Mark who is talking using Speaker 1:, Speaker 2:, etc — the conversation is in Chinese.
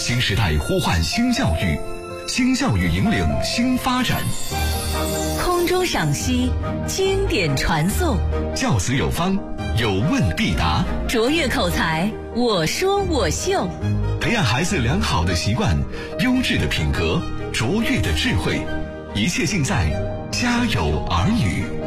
Speaker 1: 新时代呼唤新教育，新教育引领新发展。
Speaker 2: 空中赏析，经典传颂，
Speaker 1: 教子有方，有问必答，
Speaker 2: 卓越口才，我说我秀，
Speaker 1: 培养孩子良好的习惯、优质的品格、卓越的智慧，一切尽在家有儿女。